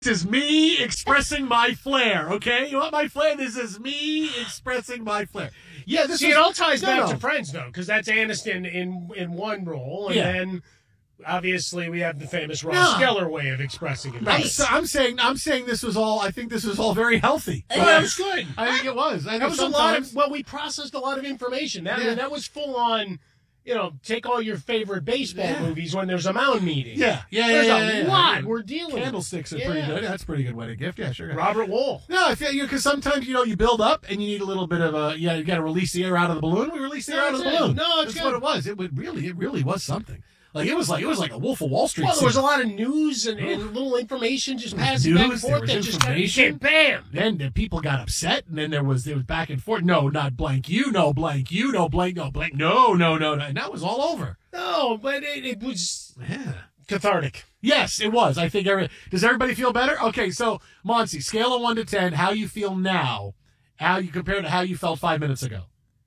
This is me expressing my flair, okay? You want my flair? This is me expressing my flair. Yeah, it all ties back to Friends, though, because that's Aniston in one role, and then obviously we have the famous Ross Geller way of expressing it. Right. I'm saying this was all. I think this was all very healthy. That was good. I think it was. That was a lot of. Well, we processed a lot of information. That was full on. Take all your favorite baseball movies when there's a mound meeting. There's a lot we're dealing with. Candlesticks are pretty good. That's a pretty good wedding gift. Yeah, sure. Robert Wool. No, I feel because sometimes you build up and you need a little bit of you got to release the air out of the balloon. We released the air out of the balloon. No, that's what it was. It really was something. It was like a Wolf of Wall Street. Well, there was a lot of news and little information just passing back and forth. There was information. Bam. Then the people got upset, and then there was back and forth. No, not blank you. No, blank you. No, blank. No, blank. No. And that was all over. No, but it was cathartic. Yes, it was. I think does everybody feel better? Okay, so Monty, scale of 1 to 10, how you feel now? How you compare to how you felt 5 minutes ago?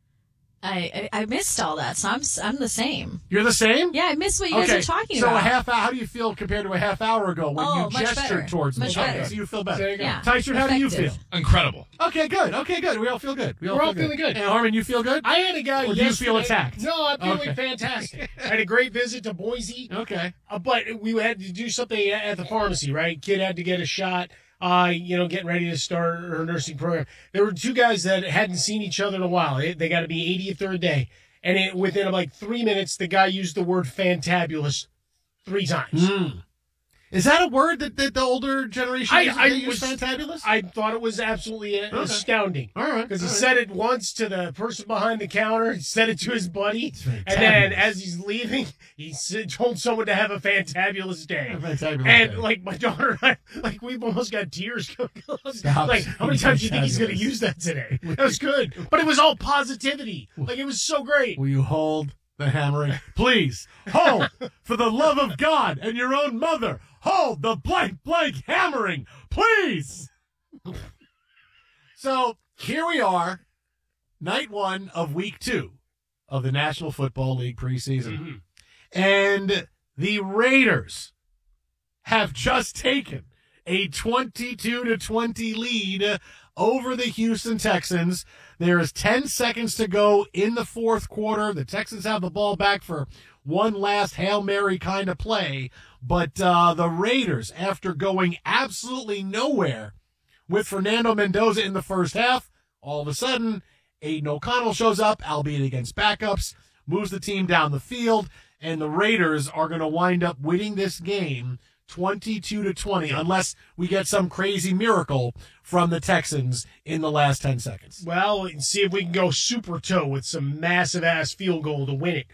I missed all that, so I'm the same. You're the same? Yeah, I missed what you guys were talking about. So a half hour, how do you feel compared to a half hour ago when you gestured towards me? Much better. So you feel better. There you go. Yeah. Tyson, how do you feel? Incredible. Okay, good. We all feel good. We're all feeling good. And Harmon, you feel good? I had a guy Or do you feel attacked? No, I'm feeling fantastic. I had a great visit to Boise. Okay. But we had to do something at the pharmacy, right? Kid had to get a shot. Getting ready to start her nursing program. There were two guys that hadn't seen each other in a while. They got to be 83rd day. And within like 3 minutes, the guy used the word fantabulous 3 times. Is that a word that the older generation use, fantabulous? I thought it was absolutely astounding. All right. Because he said it once to the person behind the counter. He said it to his buddy. And then as he's leaving, he told someone to have a fantabulous day. Like my daughter and I, we've almost got tears coming. How many times do you think he's going to use that today? That was good. But it was all positivity. It was so great. Will you hold the hammering? Please, hold, for the love of God and your own mother. Hold the blank hammering, please. So here we are, night 1 of week 2 of the National Football League preseason. Mm-hmm. And the Raiders have just taken a 22-20 lead over the Houston Texans. There is 10 seconds to go in the fourth quarter. The Texans have the ball back for one last Hail Mary kind of play. But the Raiders, after going absolutely nowhere with Fernando Mendoza in the first half, all of a sudden, Aiden O'Connell shows up, albeit against backups, moves the team down the field, and the Raiders are going to wind up winning this game 22-20, unless we get some crazy miracle from the Texans in the last 10 seconds. Well, see if we can go super toe with some massive-ass field goal to win it.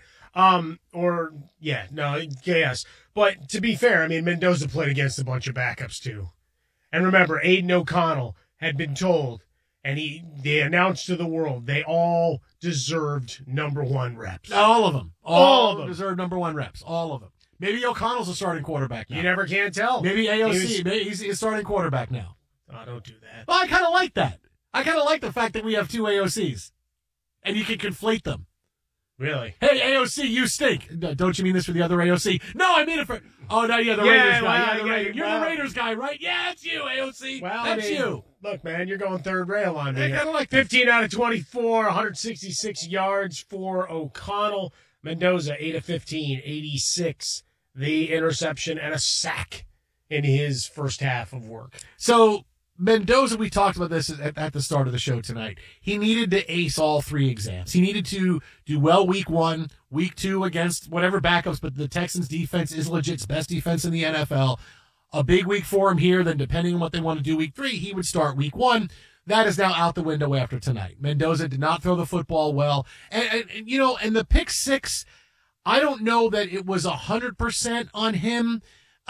Yes. But to be fair, Mendoza played against a bunch of backups, too. And remember, Aiden O'Connell had been told, and they announced to the world, they all deserved number 1 reps. All of them. All of them deserve number 1 reps. All of them. Maybe O'Connell's a starting quarterback now. You never can tell. Maybe AOC. Maybe he's a starting quarterback now. Oh, don't do that. Well, I kind of like that. I kind of like the fact that we have 2 AOCs. And you can conflate them. Really? Hey, AOC, you stink. Don't you mean this for the other AOC? No, I mean it for... Oh, no, Raiders guy. You're the Raiders guy, right? Yeah, it's you, AOC. Well, that's you. Look, man, you're going third rail on me. I kind of like 15 out of 24, 166 yards for O'Connell. Mendoza, 8 of 15, 86. The interception and a sack in his first half of work. So... Mendoza, we talked about this at the start of the show tonight. He needed to ace all 3 exams. He needed to do well week 1, week 2 against whatever backups, but the Texans defense is legit. It's best defense in the NFL. A big week for him here, then depending on what they want to do week 3, he would start week 1. That is now out the window after tonight. Mendoza did not throw the football well. And the pick 6, I don't know that it was 100% on him.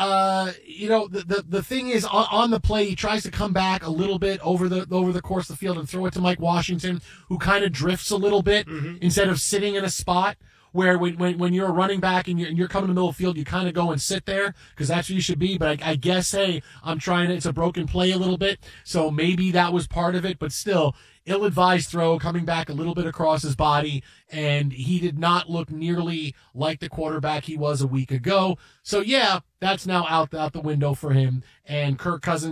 The thing is on the play, he tries to come back a little bit over the course of the field and throw it to Mike Washington, who kind of drifts a little bit instead of sitting in a spot where when you're a running back and you're coming in the middle of the field, you kind of go and sit there because that's where you should be. But I guess, hey, it's a broken play a little bit. So maybe that was part of it, but still, ill-advised throw coming back a little bit across his body, and he did not look nearly like the quarterback he was a week ago. So, yeah, that's now out the window for him. And Kirk Cousins